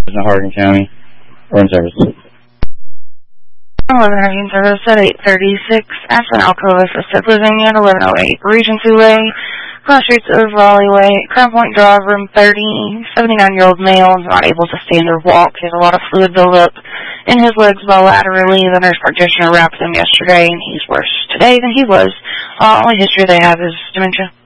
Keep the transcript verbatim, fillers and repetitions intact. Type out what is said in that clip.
in Hardin County, or in service. eleven Hardin service at eight thirty-six, Ashland Alcova, Assisted Living at eleven oh eight, Regency Way, cross streets of Raleigh Way, Crown Point Drive, room thirty, seventy-nine-year-old male is not able to stand or walk. He has a lot of fluid buildup in his legs bilaterally. The nurse practitioner wrapped him yesterday, and he's worse today than he was. Uh, only history they have is dementia.